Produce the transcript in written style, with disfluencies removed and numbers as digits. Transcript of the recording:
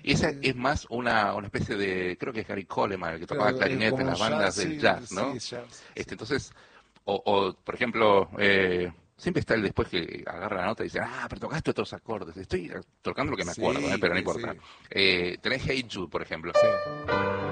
esa Eh, es más una especie de, creo que es Gary Coleman, el que tocaba clarinete como en un las bandas jazz, del sí, jazz, sí, ¿no? jazz, sí. Entonces, por ejemplo, siempre está el después que agarra la nota y dice, pero tocaste otros acordes. Estoy tocando lo que me acuerdo, Sí, pero no importa. sí, Tenés Hey Jude, por ejemplo. sí.